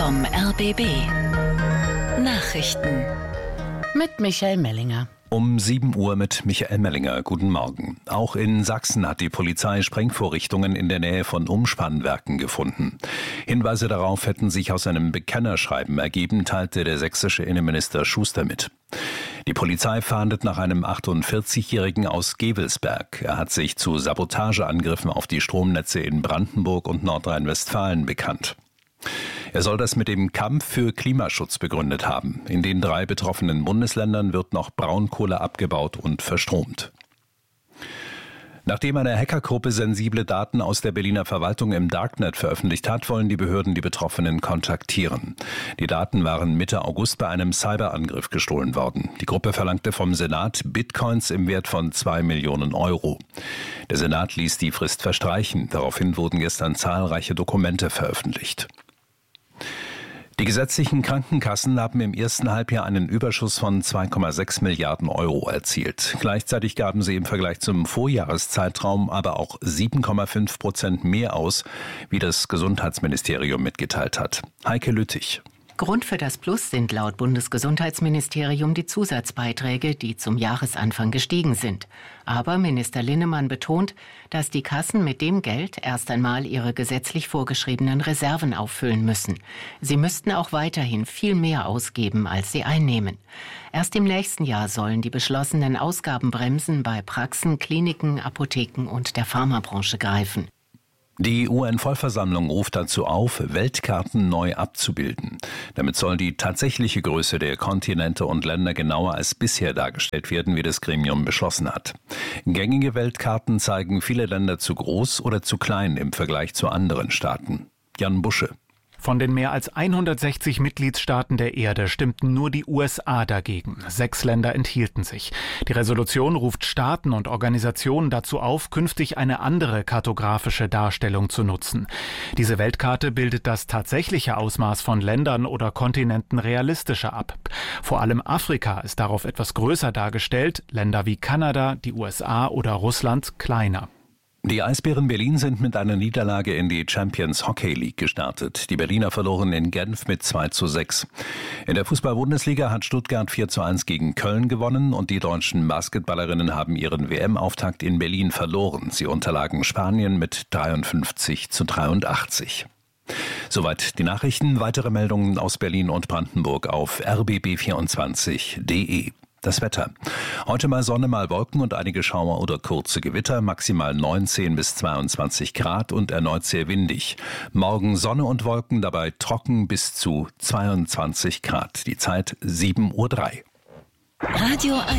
vom RBB. Nachrichten mit Michael Mellinger. Um 7 Uhr mit Michael Mellinger. Guten Morgen. Auch in Sachsen hat die Polizei Sprengvorrichtungen in der Nähe von Umspannwerken gefunden. Hinweise darauf hätten sich aus einem Bekennerschreiben ergeben, teilte der sächsische Innenminister Schuster mit. Die Polizei fahndet nach einem 48-Jährigen aus Gevelsberg. Er hat sich zu Sabotageangriffen auf die Stromnetze in Brandenburg und Nordrhein-Westfalen bekannt. Er soll das mit dem Kampf für Klimaschutz begründet haben. In den 3 betroffenen Bundesländern wird noch Braunkohle abgebaut und verstromt. Nachdem eine Hackergruppe sensible Daten aus der Berliner Verwaltung im Darknet veröffentlicht hat, wollen die Behörden die Betroffenen kontaktieren. Die Daten waren Mitte August bei einem Cyberangriff gestohlen worden. Die Gruppe verlangte vom Senat Bitcoins im Wert von 2 Millionen Euro. Der Senat ließ die Frist verstreichen. Daraufhin wurden gestern zahlreiche Dokumente veröffentlicht. Die gesetzlichen Krankenkassen haben im ersten Halbjahr einen Überschuss von 2,6 Milliarden Euro erzielt. Gleichzeitig gaben sie im Vergleich zum Vorjahreszeitraum aber auch 7,5% mehr aus, wie das Gesundheitsministerium mitgeteilt hat. Heike Lüttich. Grund für das Plus sind laut Bundesgesundheitsministerium die Zusatzbeiträge, die zum Jahresanfang gestiegen sind. Aber Minister Linnemann betont, dass die Kassen mit dem Geld erst einmal ihre gesetzlich vorgeschriebenen Reserven auffüllen müssen. Sie müssten auch weiterhin viel mehr ausgeben, als sie einnehmen. Erst im nächsten Jahr sollen die beschlossenen Ausgabenbremsen bei Praxen, Kliniken, Apotheken und der Pharmabranche greifen. Die UN-Vollversammlung ruft dazu auf, Weltkarten neu abzubilden. Damit soll die tatsächliche Größe der Kontinente und Länder genauer als bisher dargestellt werden, wie das Gremium beschlossen hat. Gängige Weltkarten zeigen viele Länder zu groß oder zu klein im Vergleich zu anderen Staaten. Jan Busche. Von den mehr als 160 Mitgliedstaaten der Erde stimmten nur die USA dagegen. 6 Länder enthielten sich. Die Resolution ruft Staaten und Organisationen dazu auf, künftig eine andere kartografische Darstellung zu nutzen. Diese Weltkarte bildet das tatsächliche Ausmaß von Ländern oder Kontinenten realistischer ab. Vor allem Afrika ist darauf etwas größer dargestellt, Länder wie Kanada, die USA oder Russland kleiner. Die Eisbären Berlin sind mit einer Niederlage in die Champions Hockey League gestartet. Die Berliner verloren in Genf mit 2:6. In der Fußball-Bundesliga hat Stuttgart 4:1 gegen Köln gewonnen und die deutschen Basketballerinnen haben ihren WM-Auftakt in Berlin verloren. Sie unterlagen Spanien mit 53:83. Soweit die Nachrichten. Weitere Meldungen aus Berlin und Brandenburg auf rbb24.de. Das Wetter. Heute mal Sonne, mal Wolken und einige Schauer oder kurze Gewitter, maximal 19 bis 22 Grad und erneut sehr windig. Morgen Sonne und Wolken, dabei trocken bis zu 22 Grad. Die Zeit 7:03 Uhr. Radio 1.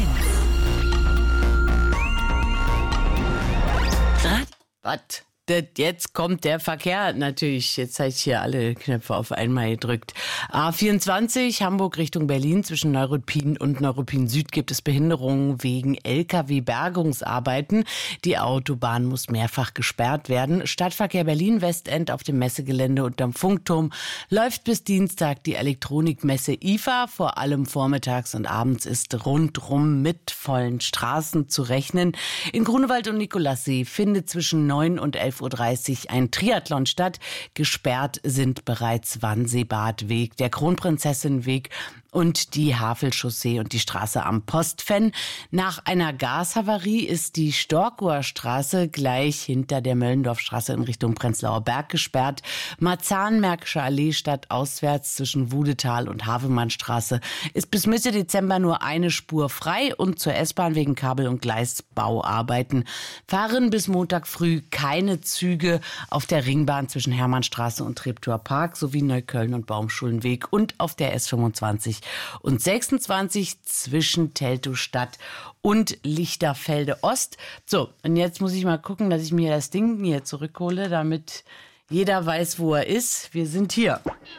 Was? Jetzt kommt der Verkehr natürlich. Jetzt habe ich hier alle Knöpfe auf einmal gedrückt. A24 Hamburg Richtung Berlin zwischen Neuruppin und Neuruppin Süd gibt es Behinderungen wegen LKW-Bergungsarbeiten. Die Autobahn muss mehrfach gesperrt werden. Stadtverkehr Berlin Westend auf dem Messegelände unterm Funkturm läuft bis Dienstag die Elektronikmesse IFA. Vor allem vormittags und abends ist rundrum mit vollen Straßen zu rechnen. In Grunewald und Nikolassee findet zwischen 9 und 11:30 Uhr ein Triathlon statt. Gesperrt sind bereits Wannsee-Badweg, der Kronprinzessin-Weg und die Havelchaussee und die Straße am Postfenn. Nach einer Gashavarie ist die Storkower Straße gleich hinter der Möllendorfstraße in Richtung Prenzlauer Berg gesperrt. Marzahn-Märkische Allee stadtauswärts zwischen Wudetal und Havemannstraße ist bis Mitte Dezember nur eine Spur frei und zur S-Bahn wegen Kabel- und Gleisbauarbeiten fahren bis Montag früh keine Züge auf der Ringbahn zwischen Hermannstraße und Treptower Park sowie Neukölln und Baumschulenweg und auf der S25 und 26 zwischen Teltow-Stadt und Lichterfelde Ost. So, und jetzt muss ich mal gucken, dass ich mir das Ding hier zurückhole, damit jeder weiß, wo er ist. Wir sind hier.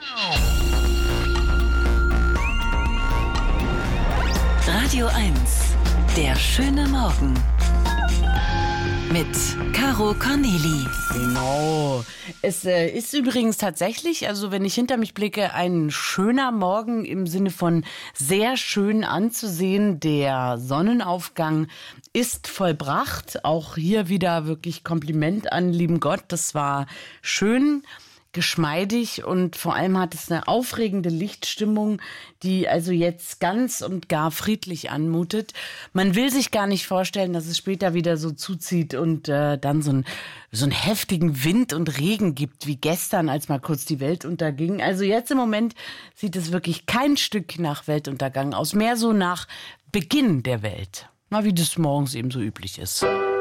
Radio 1. Der schöne Morgen. Mit Caro Corneli. Genau. Es ist übrigens tatsächlich, also wenn ich hinter mich blicke, ein schöner Morgen im Sinne von sehr schön anzusehen. Der Sonnenaufgang ist vollbracht. Auch hier wieder wirklich Kompliment an lieben Gott. Das war schön. geschmeidig und vor allem hat es eine aufregende Lichtstimmung, die also jetzt ganz und gar friedlich anmutet. Man will sich gar nicht vorstellen, dass es später wieder so zuzieht und dann so einen heftigen Wind und Regen gibt, wie gestern, als mal kurz die Welt unterging. Also jetzt im Moment sieht es wirklich kein Stück nach Weltuntergang aus, mehr so nach Beginn der Welt. Mal wie das morgens eben so üblich ist.